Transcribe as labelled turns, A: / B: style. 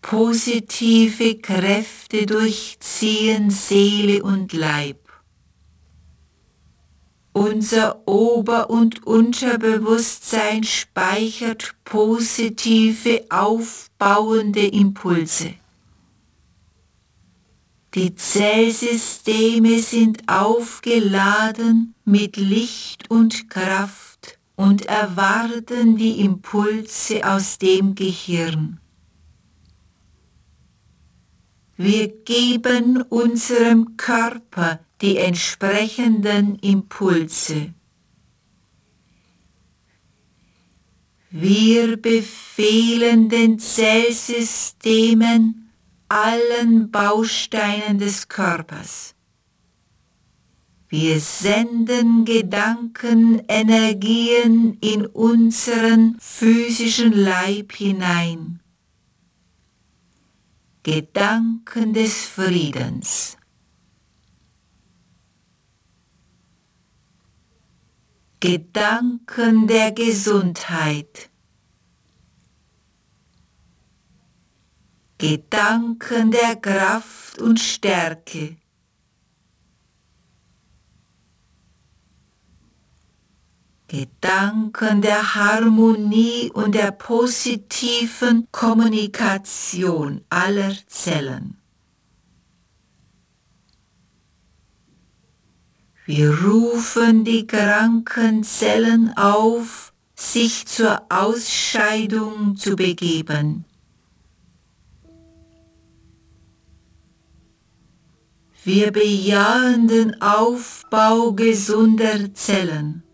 A: positive Kräfte durchziehen Seele und Leib. Unser Ober- und Unterbewusstsein speichert positive, aufbauende Impulse. Die Zellsysteme sind aufgeladen mit Licht und Kraft und erwarten die Impulse aus dem Gehirn. Wir geben unserem Körper die entsprechenden Impulse. Wir befehlen den Zellsystemen, allen Bausteinen des Körpers. Wir senden Gedanken, Energien in unseren physischen Leib hinein. Gedanken des Friedens. Gedanken der Gesundheit. Gedanken der Kraft und Stärke. Gedanken der Harmonie und der positiven Kommunikation aller Zellen. Wir rufen die kranken Zellen auf, sich zur Ausscheidung zu begeben. Wir bejahen den Aufbau gesunder Zellen.